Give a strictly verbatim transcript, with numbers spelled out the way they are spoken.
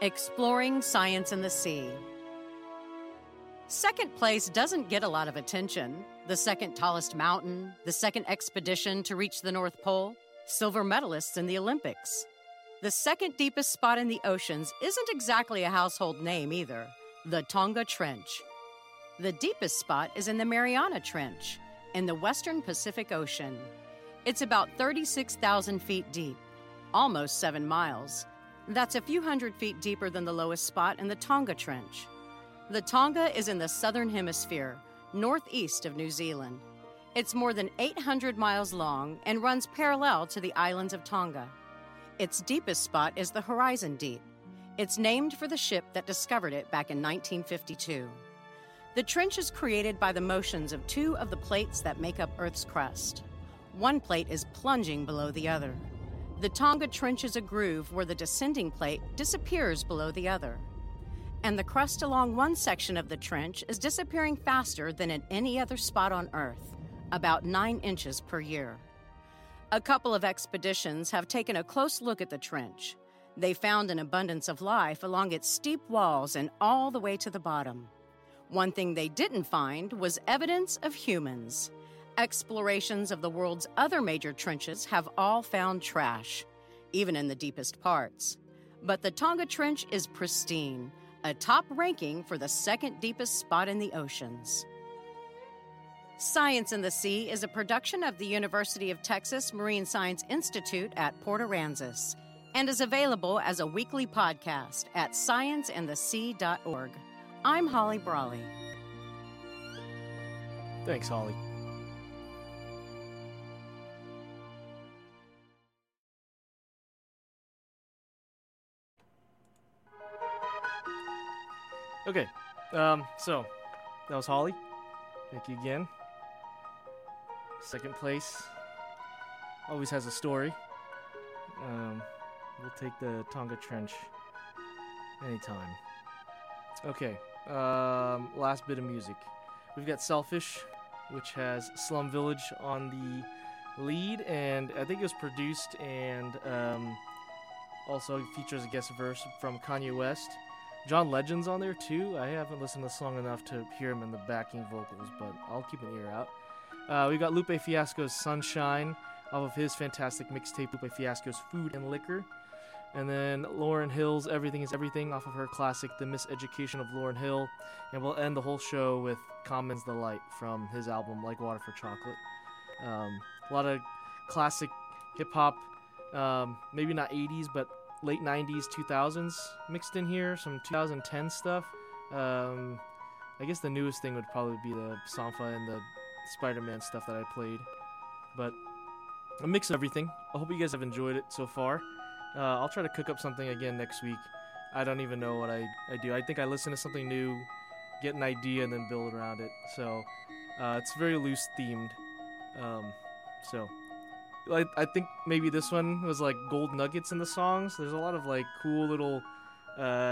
Exploring Science in the Sea. Second place doesn't get a lot of attention. The second tallest mountain, the second expedition to reach the North Pole, silver medalists in the Olympics. The second deepest spot in the oceans isn't exactly a household name either, the Tonga Trench. The deepest spot is in the Mariana Trench, in the western Pacific Ocean. It's about thirty-six thousand feet deep, almost seven miles. That's a few hundred feet deeper than the lowest spot in the Tonga Trench. The Tonga is in the southern hemisphere, northeast of New Zealand. It's more than eight hundred miles long and runs parallel to the islands of Tonga. Its deepest spot is the Horizon Deep. It's named for the ship that discovered it back in nineteen fifty-two. The trench is created by the motions of two of the plates that make up Earth's crust. One plate is plunging below the other. The Tonga Trench is a groove where the descending plate disappears below the other. And the crust along one section of the trench is disappearing faster than at any other spot on Earth, about nine inches per year. A couple of expeditions have taken a close look at the trench. They found an abundance of life along its steep walls and all the way to the bottom. One thing they didn't find was evidence of humans. Explorations of the world's other major trenches have all found trash, even in the deepest parts. But the Tonga Trench is pristine, a top ranking for the second deepest spot in the oceans. Science in the Sea is a production of the University of Texas Marine Science Institute at Port Aransas and is available as a weekly podcast at science in the sea dot org. I'm Holly Brawley. Thanks, Holly. Okay, um, so, that was Holly. Thank you again. Second place always has a story. Um, we'll take the Tonga Trench anytime. Okay, um, last bit of music. We've got Selfish, which has Slum Village on the lead, and I think it was produced and um, also features a guest verse from Kanye West. John Legend's on there too. I haven't listened to the song enough to hear him in the backing vocals, but I'll keep an ear out. Uh, we got Lupe Fiasco's Sunshine off of his fantastic mixtape, Lupe Fiasco's Food and Liquor. And then Lauryn Hill's Everything is Everything off of her classic, The Miseducation of Lauryn Hill. And we'll end the whole show with Common's The Light from his album, Like Water for Chocolate. Um, a lot of classic hip-hop, um, maybe not eighties, but late nineties, two thousands mixed in here, some two thousand ten stuff. Um, I guess the newest thing would probably be the Sampha and the Spider-Man stuff that I played. But a mix of everything. I hope you guys have enjoyed it so far. Uh, I'll try to cook up something again next week. I don't even know what I, I do. I think I listen to something new, get an idea, and then build around it. So uh, it's very loose themed. Um, so... I, I think maybe this one was like gold nuggets in the songs. There's a lot of like cool little uh,